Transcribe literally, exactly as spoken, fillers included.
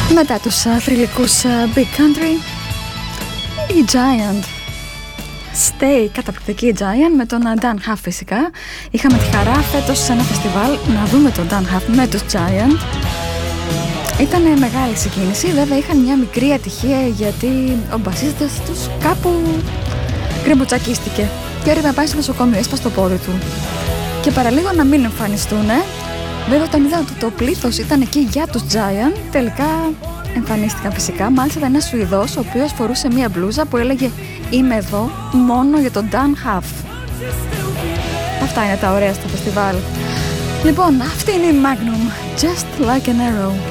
Μετά τους uh, θρυλικούς uh, Big Country, η Giant. Stay, καταπληκτική Giant με τον uh, Dan Huff φυσικά. Είχαμε τη χαρά φέτος σε ένα φεστιβάλ να δούμε τον Dan Huff με τους Giant. Ήταν μεγάλη συγκίνηση, βέβαια είχαν μια μικρή ατυχία γιατί ο μπασίστας τους κάπου γκρεμποτσακίστηκε και έπρεπε να πάει στο νοσοκομείο, έσπασε το πόδι του. Και παραλίγο να μην εμφανιστούν, ε. Βέβαια όταν είδαν ότι το πλήθος ήταν εκεί για τους Giant, τελικά εμφανίστηκαν φυσικά. Μάλιστα ήταν ένας Σουηδός ο οποίος φορούσε μια μπλούζα που έλεγε «Είμαι εδώ μόνο για τον Dan Huff». Αυτά είναι τα ωραία στο φεστιβάλ. Λοιπόν, αυτή είναι η Magnum, Just Like an Arrow.